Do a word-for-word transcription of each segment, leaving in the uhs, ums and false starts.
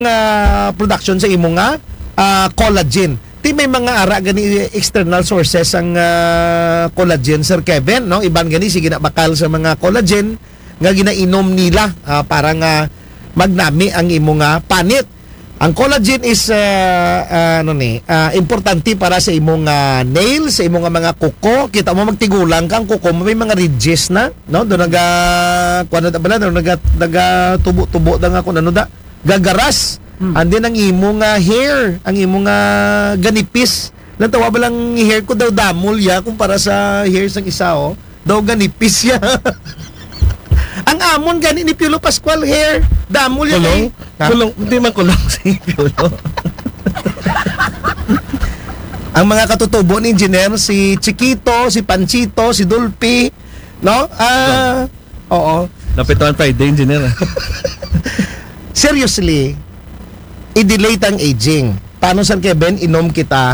uh, production sa imo nga uh, collagen. Ti may mga ara gani external sources ang uh, collagen, Sir Kevin, no? Iban gani sige na bakal sa mga collagen nga ginainom nila uh, para nga magnami ang imo nga panit. Ang collagen is uh, uh, ano ni, uh, importante para sa imong uh, nails, sa imong mga kuko. Kita mo magtigulang kang kuko, may mga ridges na, no? Do naga kuan na bala, do naga naga tubo-tubo da nga kun ano da, gagaras. Hmm. And then ang imong uh, hair, ang imong uh, ganipis. Natawa ba lang hair ko daw damol ya kumpara sa hair sang isa oh. Daw ganipis ya. Ang amon gani ni Piolo Pascual hair, damol ya. Kulong? Eh. Kulong, hindi man kulong si Piolo. Ang mga katutubo ni engineer, si Chiquito, si Panchito, si Dulpi, no? Ah, uh, oo. Napituan Friday, engineer. Seriously, i-delay ang aging. Paano, Sir Kevin, inom kita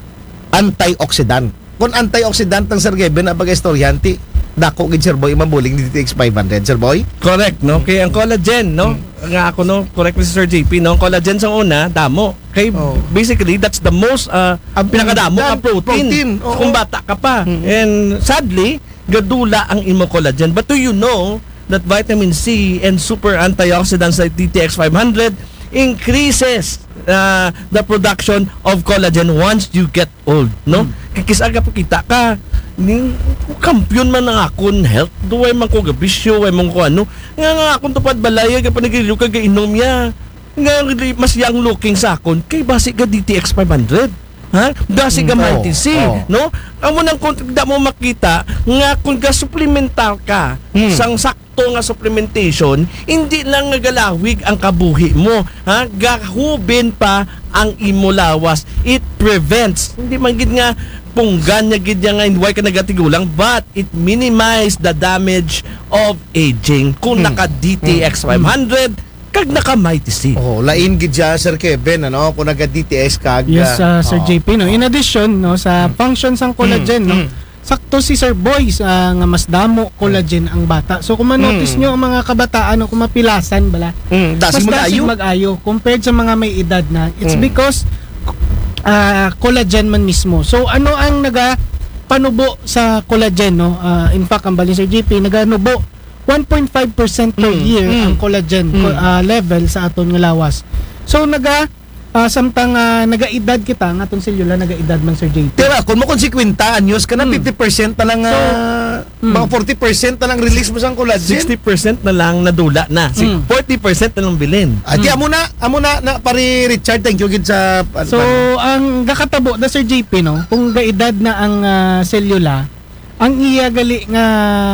antioxidant. Kung antioxidant ng Sir Kevin, ang pag-istoryanti, dako gid Sir Boy mabuling D T X five hundred, Sir Boy. Correct, no? Kaya ang collagen, no? Hmm. Nga ako, no? Correct mi si Sir J P, no? Ang collagen sa una, damo. Kay oh. Basically, that's the most uh, Ab- pinakadamo ang protein. protein. Oh, kung bata ka pa. Mm-hmm. And sadly, gadula ang imo collagen. But do you know that vitamin C and super antioxidants like D T X five hundred increases uh, the production of collagen once you get old, no? Mm. Kikisaga po kita ka ning kampiyon man ang akon health, duway man ko gabisyo, way man ko ano nga nga akon tupad balaya ka panagiliw ka gainom ya nga mas young looking sa akon kay basi ka D T X five hundred. Ha? Basi ka mm, vitamin C, oh, oh. no? Amo nang kung da mo makita nga kung ga supplemental ka mm. sang sakto nga supplementation, hindi lang nagalawig ang kabuhi mo, ha? Gahubin pa ang imo lawas. It prevents, hindi man gid nga punggan niya gid nga why ka nagatigulang, but it minimize the damage of aging kung mm. naka D T X five hundred kag naka Mighty C. Oh, lain gid siya, Sir Kevin, ano, kung naga D T S kag yes, uh, Sir oh. J P, no. In addition, no, sa functions ng collagen, no. Sakto si Sir Boy uh, nga mas damo collagen ang bata. So kung ma-notice nyo ang mga kabataan no, kung mapilasan bala, mm, mas dasig dasig mag-ayo compared sa mga may edad na. It's Mm. because uh, collagen man mismo. So ano ang naga panubo sa collagen, no? Uh, in fact, ang bali Sir J P naganubo one point five percent per Mm, year mm. ang collagen Mm. uh, level sa aton nga lawas. So naga uh, samtang uh, naga-edad kita nga atong selula naga-edad man Sir J P. Pero kung mo konsekwenta anyos ka na Mm. fifty percent na lang, So, uh, mm. mga forty percent na lang release mo sa collagen. sixty percent na lang nadula na. Mm. forty percent na lang bilin. Ati amo na, amo na, na pari Richard, thank you gid sa So ang gakatabo da Sir J P, no, kung gaedad na ang uh, selula, ang iya gali nga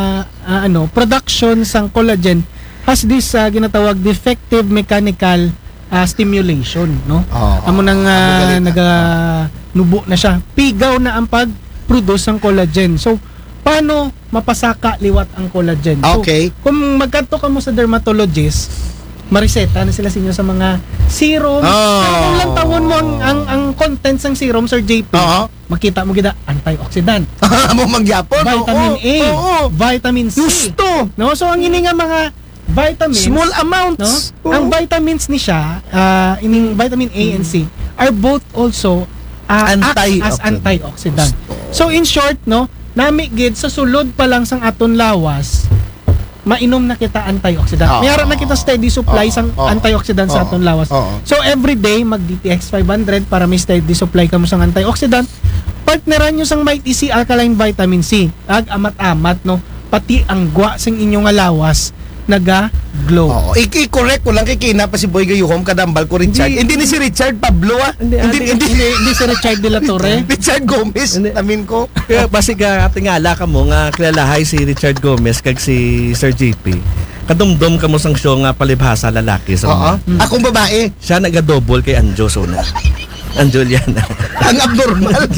uh, ano production sang collagen has this uh, ginatawag defective mechanical uh, stimulation, no? Oh, Amo nang amo uh, gali na. naga nubo na siya. Pigaw na ang pag-produce ng collagen. So paano mapasaka liwat ang collagen? So, Okay. kung magkanto ka mo sa dermatologist, mariseta na sila sa inyo sa mga serum. Oh. Pero kung lang tawon mo ang, ang, ang contents ng serum, Sir J P, Oo. makita mo gida antioxidant, Amo mangyapon. vitamin oo, A, oo. vitamin C. Gusto. No? So ang ini nga mga vitamins, Small no? amounts. Oo. Ang vitamins ni siya, uh, ining vitamin A and C are both also uh, act as Antioxidant. antioxidant. So in short, no, nami gid sa sulod pa lang sang aton lawas, mainom na kita antioxidant. Oo. Mayara na kita steady supply Oo. sang Oo. antioxidant sa Oo. aton lawas. Oo. So every day mag D T X five hundred para may steady supply kamo sang antioxidant. Partneran nyo sang Mighty C alkaline vitamin C. Ag amat-amat, no, pati ang gwa sang inyong lawas naga glow. Oo. I- I-correct ko lang kay Kina pa si Boy Gayuhom kadambal ko Richard. Hindi. Hindi ni si Richard Pablo ah. Hindi, Hindi hindi. hindi, Hindi, hindi si Richard de la Torre. Richard Gomez. Hindi. Amin ko. Kaya basi ka tingala ka mo nga kilalahay si Richard Gomez kag si Sir J P. Kadumdum ka mo sang show nga palibhasa lalaki sa Oo. mga. Akong babae. Siya naga-double kay Anjo Sona. Anjo Liana. Ang abnormal.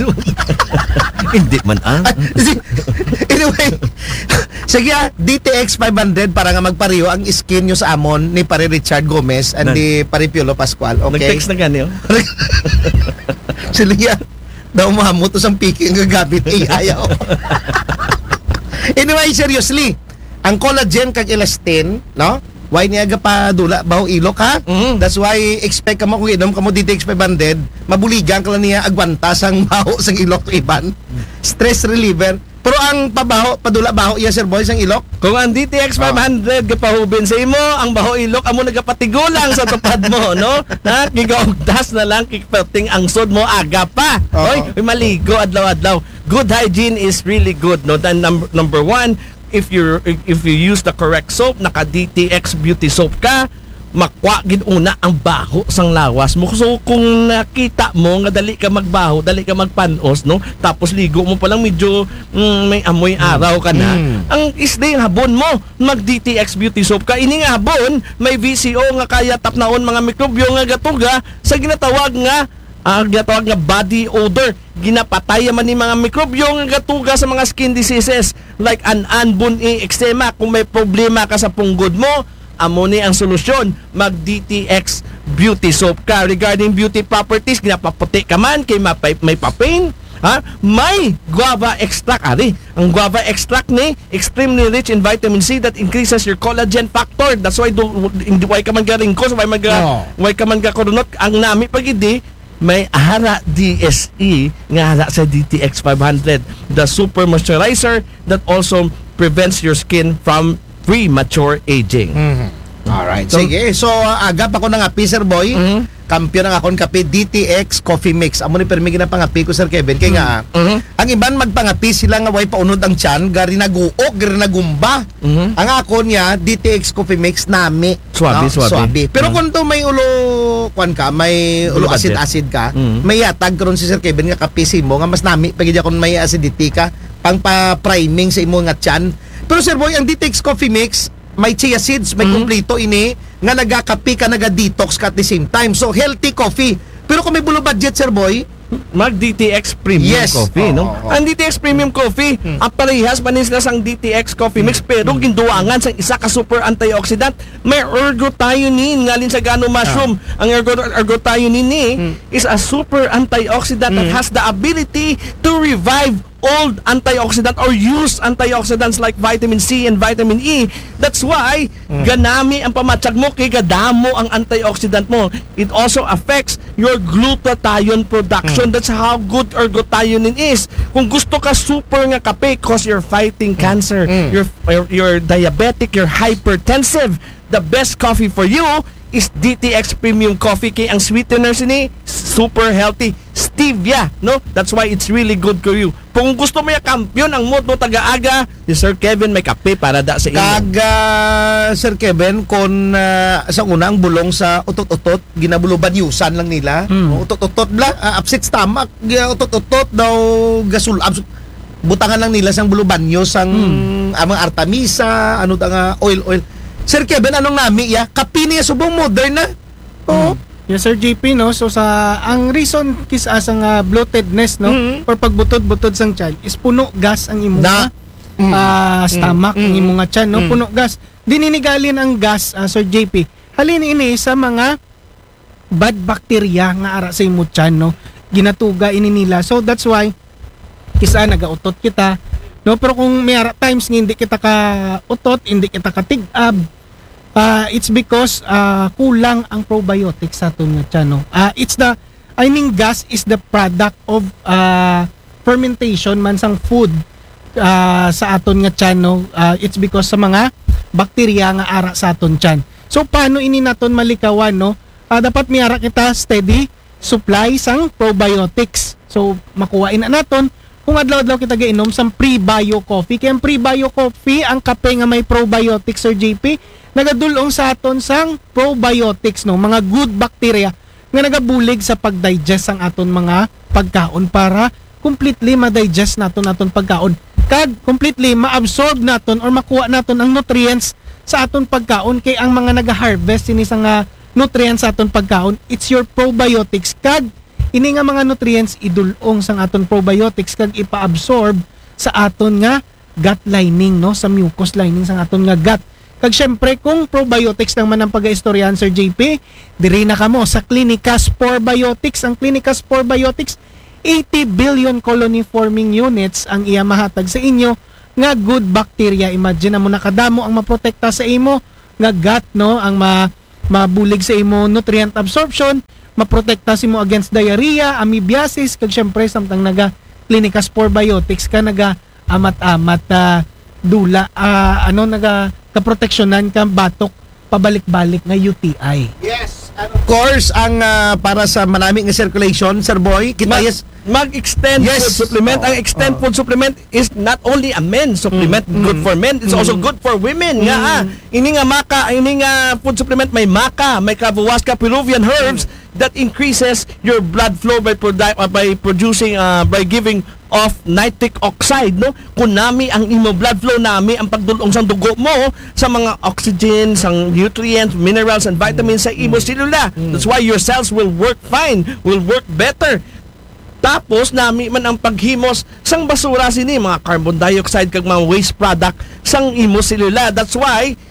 Hindi man ah. At, si- anyway, sige ah, D T X five hundred para nga magpariyo ang skin nyo sa amon ni pare Richard Gomez and Nan- ni pare Piolo Pascual. Okay? Nag-text na gani oh. Sila yan. Daw mahamot sa piki ang gagabit. Eh, ayaw. Anyway, seriously, ang collagen kag elastin, no? Why niya gapadula baho ilok ha? Mhm. That's why expect kamo kung inom kamo D T X five hundred, mabuligan ka lang niya agwanta sang baho sang ilok iban. Stress reliever. Pero ang pabaho, padula baho iya sir boy sang ilok. Kung ang D T X five hundred gapahubin sa imo, ang baho ilok amo nagapatigulang sa tupad mo, no? Na gigaugdas na lang kikpating ang sod mo aga pa. Oo. Oy, may maligo adlaw-adlaw. Good hygiene is really good, no? Then number, number one, if you if you use the correct soap, naka D T X beauty soap ka, makwa gid una ang baho sang lawas mo. So kung nakita mo nga dali ka magbaho, dali ka magpanos, no? Tapos ligo mo pa lang medyo mm, may amoy araw ka na. Mm. Ang isday nga habon mo, mag D T X beauty soap ka. Ini nga habon, may V C O nga kaya tapnaon mga mikrobyo nga gatuga sa ginatawag nga ah, ginatawag nga body odor. Ginapatay man ni mga mikrobyo nga gatuga sa mga skin diseases like an anbun-i eczema. Kung may problema ka sa punggod mo, amo ni ang solusyon, mag D T X beauty soap ka. Regarding beauty properties, ginapaputi ka man kay mapay, may papain, ha? May guava extract ari. Ang guava extract ni extremely rich in vitamin C that increases your collagen factor. That's why do hindi why ka man garingkos, why man ga, Oh. why ka man gakurunot. Ang nami pagidi may hara D S E nga hara sa D T X five hundred, the super moisturizer that also prevents your skin from premature aging. Alright. So- Sige. So, uh, agap ako ng api, Sir Boy. Mhm. Kampiyon ng akong kape, D T X Coffee Mix. Amo ni permi ginapangapi ko, Sir Kevin. Kaya nga, Mhm. ang iban magpangapi sila nga way paunod ang tiyan, gari naguok, gari nagumba. Mhm. Ang ako niya, D T X Coffee Mix, nami. Swabe, swabe. Pero Mhm. kung to may ulo, kwan ka, may Ulo ulo budget. acid-acid ka, Mhm. may yatag karon si Sir Kevin nga kapisi mo, nga mas nami, pagid kung may acidity ka, pang pa-priming sa imo nga tiyan. Pero Sir Boy, ang D T X Coffee Mix, may chia seeds, may Mhm. kumpleto ini nga nagakapi ka, naga-detox ka at the same time. So healthy coffee. Pero kung may bulo budget, Sir Boy, Mag D T X Premium Yes. Coffee, no? Oo, oo. Ang D T X Premium Coffee, ang parehas manis na sang D T X Coffee Mix, pero ginduangan sang isa ka super antioxidant. May ergothioneine ngalin sa gano mushroom. Ang ergo ergothioneine ni is a super antioxidant that has the ability to revive old antioxidant or use antioxidants like vitamin C and vitamin E. That's why ganami ang pamatsag mo kay gadamo ang antioxidant mo. It also affects your glutathione production. That's how good ergothioneine is. Kung gusto ka super nga kape cause you're fighting cancer, you're, you're you're diabetic, you're hypertensive, the best coffee for you is D T X Premium Coffee kay ang sweetener sini super healthy stevia, no? That's why it's really good for you. Kung gusto mo yung kampiyon ang mood mo taga-aga, si Sir Kevin may kape para da sa inyo. kaga Sir Kevin, kung uh, sa una ang bulong sa utot-utot, ginabuluban yusan lang nila. Mm. O, utot-utot bla, uh, upset stomach, gi- utot-utot daw gasul abs- butangan lang nila sang bulubanyo sang amang artemisa, ano ta nga oil oil. Sir Kevin, anong nami ya? Kapi niya subong modern na. Oo. Yes, Sir J P, no? So, sa, ang reason kis as ang ah, bloatedness, no? Mhm. Or pagbutod-butod sang tiyan, is puno gas ang imo Na- nga ah, stomach, Mm. ang imo nga tiyan, no? Mm. Puno gas. Dininigalin ang gas, ah, Sir J P. Halin ini sa mga bad bacteria nga ara sa imo tiyan, no? Ginatuga ini nila. So, that's why, kisa nagautot kita, no? Pero kung may ara times nga hindi kita ka utot, hindi kita ka tig-ab, Uh, it's because uh, kulang ang probiotics sa aton nga tiyan, no? Uh, it's the, I mean, gas is the product of uh, fermentation man sang food uh, sa aton nga tiyan, no? Uh, it's because sa mga bakterya nga ara sa aton tiyan. So, paano ini naton malikawan, no? Uh, dapat may ara kita steady supply sang probiotics. So, makuhain na naton kung adlaw-adlaw kita gainom sang pre-bio coffee. Kaya ang pre-bio coffee, ang kape nga may probiotics, Sir J P, nagadulong sa aton sang probiotics, no, mga good bacteria nga nagabulig sa pagdigest sang aton mga pagkaon para completely ma-digest naton aton pagkaon, kag completely ma-absorb naton or makuha naton ang nutrients sa aton pagkaon. Kay ang mga naga-harvest ini sa nga nutrients sa aton pagkaon, it's your probiotics, kag ini nga mga nutrients idulong sang aton probiotics kag ipa-absorb sa aton nga gut lining, no, sa mucous lining sang aton nga gut. Kag syempre, kung probiotics lang man ang pag-istoryahan, Sir J P, diri na kamo sa Clinica Spore Biotics. Ang Clinica Spore Biotics, eighty billion colony forming units ang iya mahatag sa inyo nga good bacteria. Imagine na mo nakadamo ang maprotekta sa imo nga gut no ang ma mabulig sa imo nutrient absorption, maprotekta si mo against diarrhea, amoebiasis, kag syempre samtang naga clinica spore biotics ka naga amat-amat ah, dula ah, ano naga kaproteksyonan ka batok pabalik-balik nga U T I. Yes. And of course, ang ah, para sa manami nga circulation, Sir Boy, kita Mag- yes, mag-extend Yes. food supplement. Ang extend Oh. food supplement is not only a men's supplement, Mm, good mm, for men, it's also good for women. Nga ah, ini nga maka, ini nga food supplement may maca, may Kavahuasca Peruvian herbs that increases your blood flow by produ- uh, by producing uh, by giving off nitric oxide, no? Kunami ang imo blood flow nami ang pagdulong sa dugo mo sa mga oxygen, sa nutrients, minerals and vitamins sa imo selula. That's why your cells will work fine, will work better. Tapos nami man ang paghimos sang basura sini mga carbon dioxide kag mga waste product sang imo selula. That's why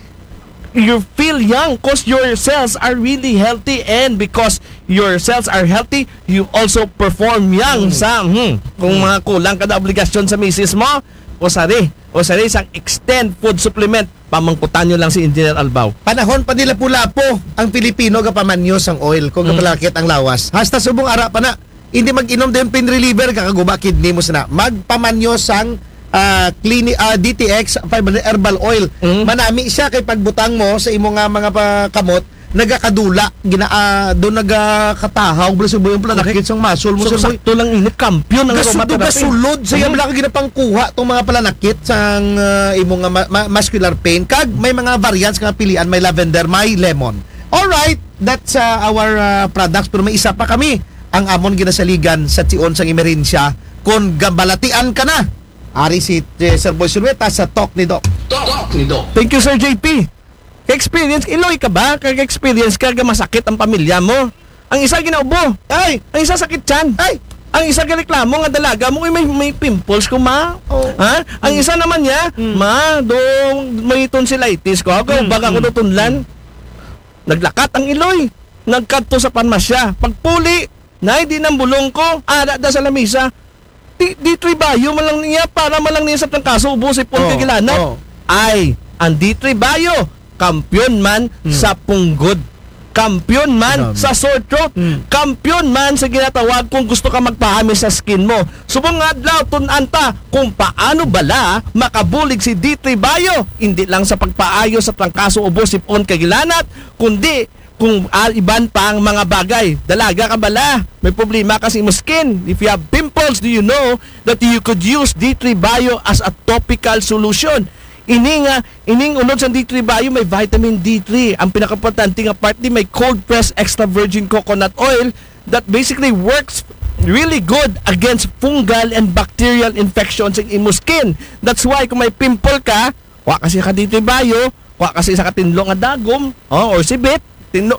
you feel young because your cells are really healthy, and because your cells are healthy, you also perform young sa hmm, kung mga kulang kada obligasyon sa misis mo o sari o sari sang extend food supplement, pamangkutan nyo lang si Engineer Albao. panahon pa nila pula-po ang Pilipino kapamanyos ang oil kung kapalakit ang lawas. Hasta subong ara pa na hindi mag-inom din pain reliever kakaguba kidney mo sana. Magpamanyos ang ah, clini, ah, D T X five hundred herbal oil. Mm. Manami siya kay pagbutang mo sa imo nga mga pa- kamot nagakadula gina uh, do nagakatahaw bala subo yung planakit sang muscle mo So, Sir Boy. sakto lang init kampiyon ng Gasudo aromatherapy. gasulod sa iya bala ka ginapangkuha tong mga palanakit sang uh, imo nga ma- ma- muscular pain kag may mga variants nga pilian, may lavender, may lemon. All right, that's uh, our uh, products, pero may isa pa kami ang amon ginasaligan sa tion sang emerhensya kung gabalatian ka na. Ari si eh, Sir Boy Sulweta sa Talk ni Doc. Thank you, Sir J P. Experience, iloy ka ba? Kag-experience ka, ga masakit ang pamilya mo. Ang isa ginaubo. Ay, Ang isa sakit tiyan. ay, Ang isa reklamo nga dalaga mo, "Uy, may, may pimples ko, ma." Oh. Ha? Ang isa naman niya, "Ma, do may tonsillitis ko. Ako, baka ko tunlan." Naglakat ang iloy. Nagkadto sa panmasya. Pagpuli, nay, di nang bulong ko. Ada da sa lamisa. Di, di tribayo man lang niya para man lang niya sa tang kaso ubos ipon Oh, kagilanat. oh. Ay, ang di tribayo, kampyon man sa punggod. Kampyon man Grabe. sa sore throat. Kampyon man sa ginatawag kung gusto ka magpahami sa skin mo. Subong nga adlaw tunanta kung paano bala makabulig si D three Bio. Hindi lang sa pagpaayo sa trangkaso ubos sipon kagilanat, kundi kung al iban pa ang mga bagay. Dalaga ka bala, may problema kasi mo skin. If you have pimples, do you know that you could use D three Bio as a topical solution? Ini nga, ining unod sa D three Bio may vitamin D three. Ang pinakaimportante nga part di may cold pressed extra virgin coconut oil that basically works really good against fungal and bacterial infections in imo skin. That's why kung may pimple ka, wa kasi ka D three Bio, wa kasi sa katinlo nga dagom, oh, or sibit, tinlo.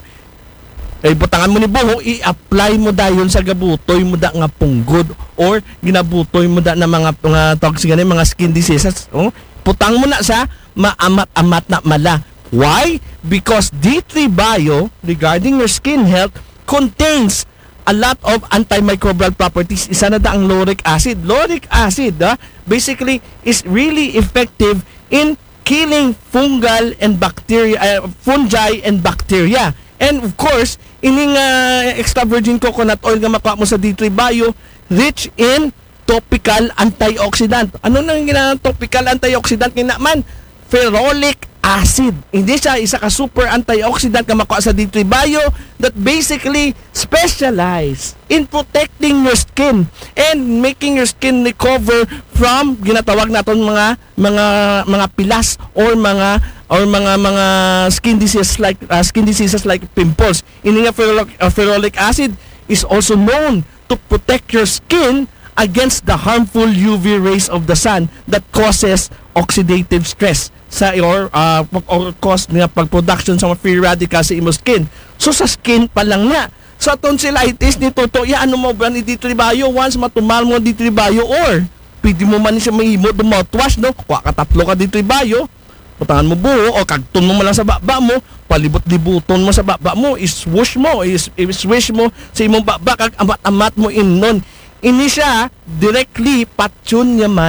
Eh, butangan mo ni buho, i-apply mo dayon sa gabutoy mo da nga punggod or ginabutoy mo da na mga mga toxic ganun, mga skin diseases. Oh, putang mo na sa maamat-amat na mala. Why? Because D three Bio, regarding your skin health, contains a lot of antimicrobial properties. Isa na da ang lauric acid. Lauric acid, ah, basically, is really effective in killing fungal and bacteria, uh, fungi and bacteria. And of course, ining uh, extra virgin coconut oil nga makuha mo sa D three Bio, rich in topical antioxidant. Ano nang ginang topical antioxidant nga naman? Ferrolic acid. Hindi siya isa ka super antioxidant nga makuha sa D three Bio that basically specialize in protecting your skin and making your skin recover from ginatawag naton mga mga mga pilas or mga or mga mga skin diseases like uh, skin diseases like pimples. Ini nga ferrolic, uh, ferrolic acid is also known to protect your skin against the harmful U V rays of the sun that causes oxidative stress sa or uh, or cause nga pag-production sa mga free radicals sa imo skin. So sa skin pa lang nga. Sa tonsillitis ni Toto, ya ano mo ba ni D three Bio once matumal mo D three Bio or pwede mo man siya mahimo do mouthwash no. Kuha ka tatlo ka D three Bio. Putangan mo buho o kagton mo lang sa baba mo, palibot-libuton mo sa baba mo, iswoosh mo, is iswish mo sa imong baba kag amat-amat mo innon. Ini siya directly patyon niya man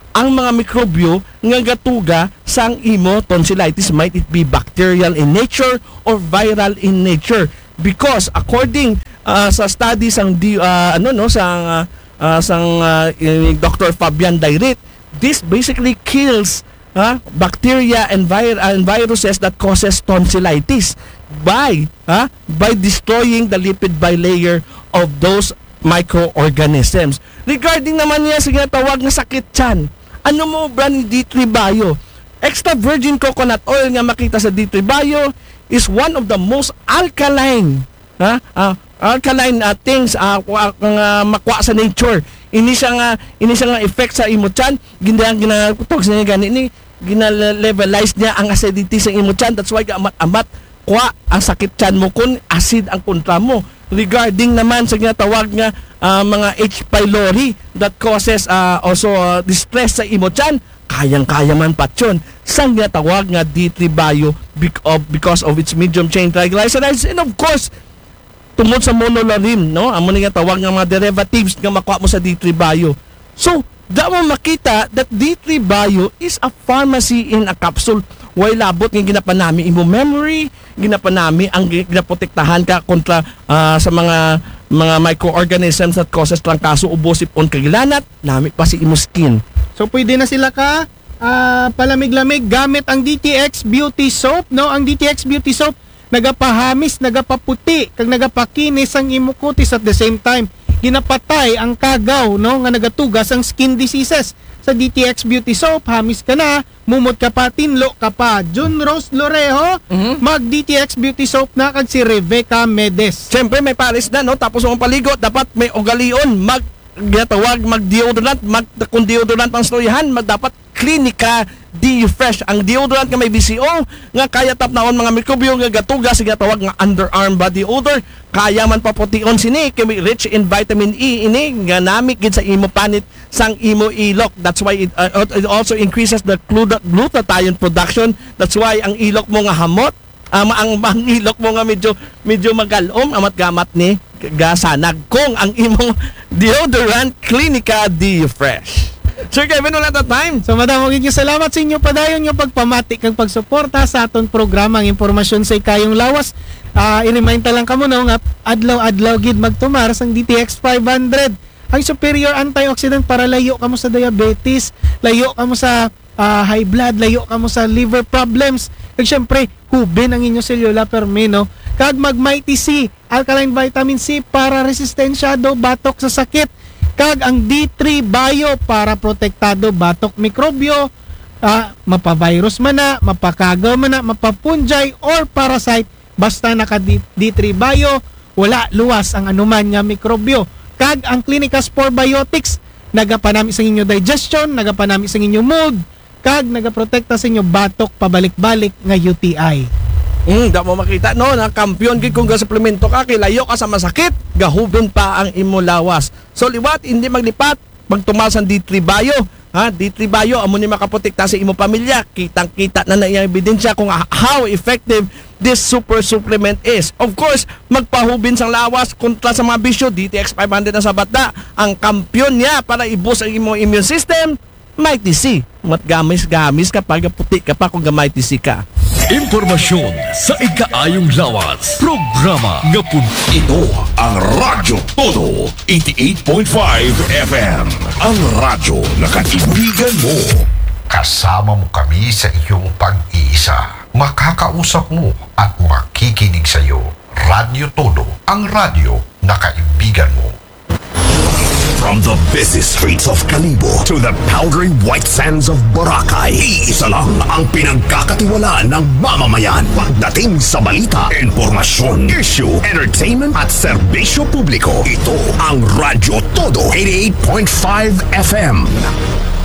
ang mga mikrobyo nga gatuga sang imo tonsillitis, might it be bacterial in nature or viral in nature, because according uh, sa studies ang di, uh, ano no sang uh, uh, sang uh, Doctor Fabian Dairit, this basically kills uh, bacteria and, vir- and viruses that causes tonsillitis by uh, by destroying the lipid bilayer of those microorganisms. Regarding naman niya sa ginatawag na sakit tiyan, ano mo ba ni D three Bio? Extra virgin coconut oil nga makita sa D three Bio is one of the most alkaline ha uh, alkaline uh, things uh, uh, makwa sa nature. Ini siya nga ini siya nga effect sa imo tiyan, ginang ginatog sa niya gani ni gina-levelize niya ang acidity sa imo tiyan. That's why amat-amat kwa ang sakit tiyan mo kun acid ang kontra mo. Regarding naman sa ginatawag nga uh, mga H. pylori that causes uh, also uh, distress sa imo tiyan, kayang-kaya man pat yun sa ginatawag nga D three Bio because of its medium chain triglycerides, and of course tungod sa monolarin, no, amo nga tawag nga mga derivatives nga makuha mo sa D three Bio. So da mo makita that D three Bio is a pharmacy in a capsule. Way labot nga ginapanami imo memory, ginapanami ang ginaprotektahan ka kontra uh, sa mga mga microorganisms that causes trangkaso, ubo, sipon, kagilanat, nami pa si imo skin. So pwede na sila ka ah, palamig-lamig gamit ang D T X Beauty Soap, no? Ang D T X Beauty Soap nagapahamis, nagapaputi, kag nagapakinis ang imo kutis at the same time ginapatay ang kagaw, no, nga nagatugas ang skin diseases. Sa D T X Beauty Soap, hamis ka na, mumot ka pa, tinlo ka pa. Jun Rose Lorejo, Mhm. mag D T X Beauty Soap na kag si Rebecca Medes. Siyempre may pares na, no, tapos ang paligo dapat may ugalion, mag ginatawag mag deodorant, mag kung deodorant ang storyahan, mag dapat Clinica D-Fresh, ang deodorant nga may V C O nga kaya tapnaon mga mikrobyo nga gatuga sa ginatawag nga underarm body odor, kaya man papution sini kay may rich in vitamin E ini nga namik gid sa imo panit sang imo ilok. That's why it, uh, it also increases the glut- glutathione production. That's why ang ilok mo nga hamot, um, ang, ang ilok mo nga medyo medyo magalom amat gamat ni gasanag kung ang imong deodorant Clinica D-Fresh. Sir Kevin, wala ta time. So madam, magiging salamat sa inyo padayon yung pagpamati kag pagsuporta sa aton programa. Ang impormasyon sa ikayong lawas. Uh, i-remind ta lang kamo no nga adlaw-adlaw gid magtumar sang D T X five hundred. Ang superior antioxidant para layo kamo sa diabetes, layo kamo sa uh, high blood, layo kamo sa liver problems. Kag syempre, hubin ang inyong cellular permino. Kag mag Mighty C, alkaline vitamin C para resistensyado batok sa sakit. Kag ang D three Bio para protektado batok mikrobyo, ah, mapavirus man na, mapakagaw man na, mapapunjay or parasite, basta naka D three Bio, wala luwas ang anuman nga mikrobyo. Kag ang Clinica Spore Biotics, nagapanami sa inyo digestion, nagapanami sa inyo mood, kag nagaprotekta sa inyo batok pabalik-balik nga U T I. Mm, da mo makita no na kampiyon gid kung ga-suplemento ka, kilayo ka sa masakit, gahubin pa ang imo lawas. So liwat hindi maglipat, magtumal sa D three Bio, ha? D three Bio amo ni makaprotekta sa imo pamilya. Kitang-kita na na iyang ebidensya kung how effective this super supplement is. Of course, magpahubin sang lawas kontra sa mga bisyo. D T X five hundred na sa bata, ang kampiyon niya para i-boost ang imo immune system. Mighty C, matgamis-gamis kapag puti ka pa kung Mighty C ka. Impormasyon sa ikaayong lawas. Programa nga pun. Ito ang Radyo Todo eighty-eight point five F M. Ang radyo na kaibigan mo. Kasama mo kami sa iyong pag-iisa. Makakausap mo at makikinig sa iyo. Radyo Todo, ang radyo na kaibigan mo. From the busy streets of Kalibo to the powdery white sands of Boracay, iisa lang ang pinagkakatiwalaan ng mamamayan. Pagdating sa balita, informasyon, issue, entertainment at serbisyo publiko, ito ang Radyo Todo eighty-eight point five F M.